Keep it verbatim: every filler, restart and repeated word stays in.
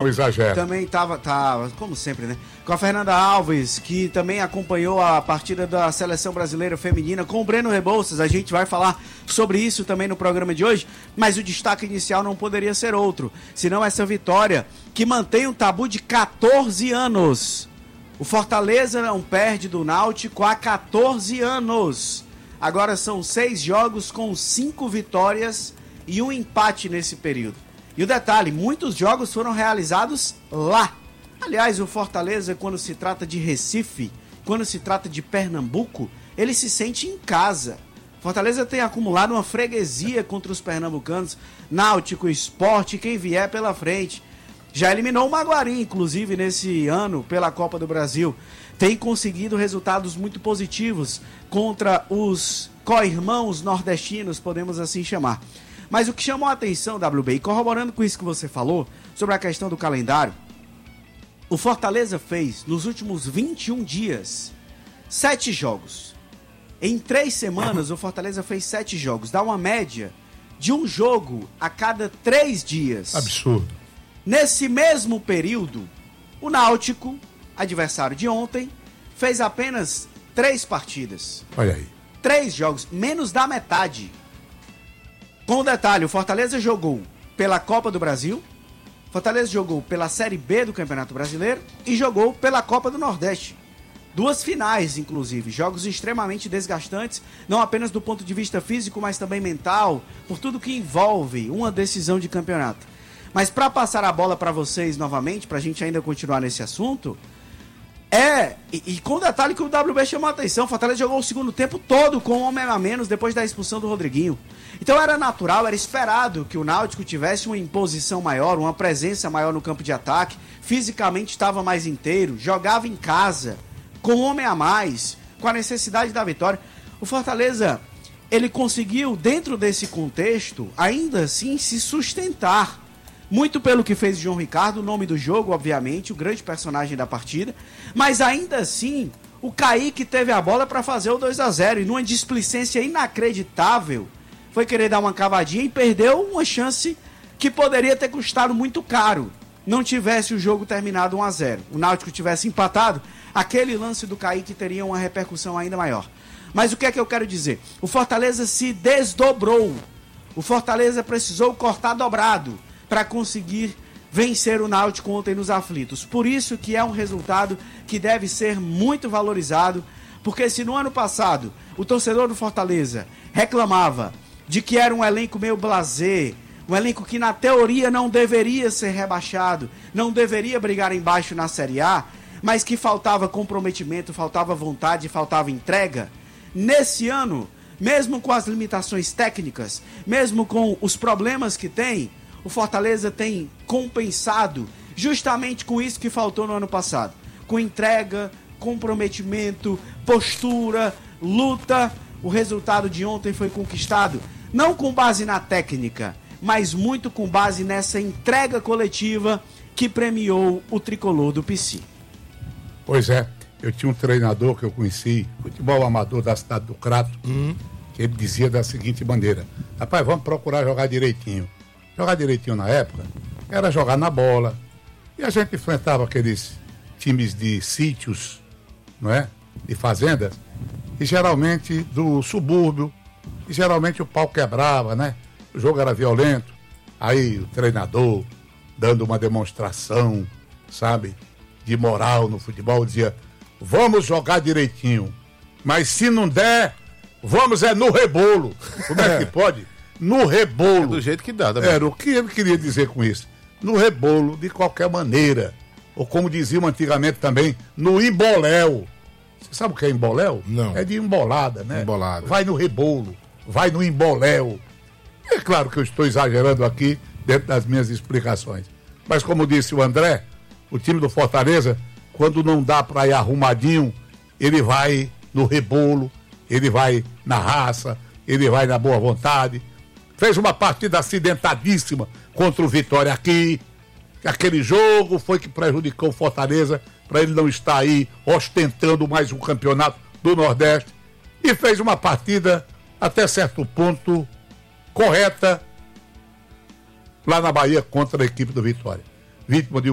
Não exagera. Também estava, tava, como sempre, né? Com a Fernanda Alves, que também acompanhou a partida da Seleção Brasileira Feminina, com o Breno Rebouças. A gente vai falar sobre isso também no programa de hoje, mas o destaque inicial não poderia ser outro, senão essa vitória que mantém um tabu de catorze anos. O Fortaleza não perde do Náutico há catorze anos. Agora são seis jogos com cinco vitórias e um empate nesse período. E o detalhe, muitos jogos foram realizados lá. Aliás, o Fortaleza, quando se trata de Recife, quando se trata de Pernambuco, ele se sente em casa. Fortaleza tem acumulado uma freguesia contra os pernambucanos, Náutico, Sport, quem vier pela frente. Já eliminou o Maguari, inclusive, nesse ano, pela Copa do Brasil. Tem conseguido resultados muito positivos contra os co-irmãos nordestinos, podemos assim chamar. Mas o que chamou a atenção, W B, e corroborando com isso que você falou, sobre a questão do calendário, o Fortaleza fez, nos últimos vinte e um dias, sete jogos. Em três semanas, o Fortaleza fez sete jogos. Dá uma média de um jogo a cada três dias. Absurdo. Nesse mesmo período, o Náutico, adversário de ontem, fez apenas três partidas. Olha aí. Três jogos, menos da metade. Com um detalhe, o Fortaleza jogou pela Copa do Brasil, Fortaleza jogou pela Série B do Campeonato Brasileiro e jogou pela Copa do Nordeste. Duas finais, inclusive, jogos extremamente desgastantes, não apenas do ponto de vista físico, mas também mental, por tudo que envolve uma decisão de campeonato. Mas para passar a bola para vocês novamente, para a gente ainda continuar nesse assunto, é, e, e com o detalhe que o W B chamou a atenção, o Fortaleza jogou o segundo tempo todo com um homem a menos depois da expulsão do Rodriguinho. Então era natural, era esperado que o Náutico tivesse uma imposição maior, uma presença maior no campo de ataque, fisicamente estava mais inteiro, jogava em casa, com um homem a mais, com a necessidade da vitória. O Fortaleza, ele conseguiu, dentro desse contexto, ainda assim se sustentar. Muito pelo que fez o João Ricardo, o nome do jogo, obviamente, o grande personagem da partida. Mas ainda assim, o Kaique teve a bola para fazer o dois a zero. E numa displicência inacreditável, foi querer dar uma cavadinha e perdeu uma chance que poderia ter custado muito caro. Não tivesse o jogo terminado um a zero. O Náutico tivesse empatado, aquele lance do Kaique teria uma repercussão ainda maior. Mas o que é que eu quero dizer? O Fortaleza se desdobrou. O Fortaleza precisou cortar dobrado para conseguir vencer o Náutico ontem nos aflitos. Por isso que é um resultado que deve ser muito valorizado, porque se no ano passado o torcedor do Fortaleza reclamava de que era um elenco meio blasé, um elenco que na teoria não deveria ser rebaixado, não deveria brigar embaixo na Série A, mas que faltava comprometimento, faltava vontade, faltava entrega, nesse ano, mesmo com as limitações técnicas, mesmo com os problemas que tem, o Fortaleza tem compensado justamente com isso que faltou no ano passado. Com entrega, comprometimento, postura, luta. O resultado de ontem foi conquistado não com base na técnica, mas muito com base nessa entrega coletiva que premiou o tricolor do P C. Pois é, eu tinha um treinador que eu conheci, futebol amador da cidade do Crato, uhum. que ele dizia da seguinte maneira: rapaz, vamos procurar jogar direitinho. Jogar direitinho na época era jogar na bola. E a gente enfrentava aqueles times de sítios, não é? De fazendas, e geralmente do subúrbio, e geralmente o pau quebrava, né? O jogo era violento. Aí o treinador, dando uma demonstração, sabe, de moral no futebol, dizia: vamos jogar direitinho, mas se não der, vamos é no rebolo. Como é que pode? No rebolo. É do jeito que dá, também. Era o que ele queria dizer com isso. No rebolo, de qualquer maneira. Ou como diziam antigamente também, no emboléu. Você sabe o que é emboléu? Não. É de embolada, né? Embolada. Vai no rebolo, vai no emboléu. É claro que eu estou exagerando aqui dentro das minhas explicações. Mas como disse o André, o time do Fortaleza, quando não dá para ir arrumadinho, ele vai no rebolo, ele vai na raça, ele vai na boa vontade. Fez uma partida acidentadíssima contra o Vitória aqui. Aquele jogo foi que prejudicou o Fortaleza para ele não estar aí ostentando mais um campeonato do Nordeste. E fez uma partida até certo ponto correta lá na Bahia contra a equipe do Vitória. Vítima de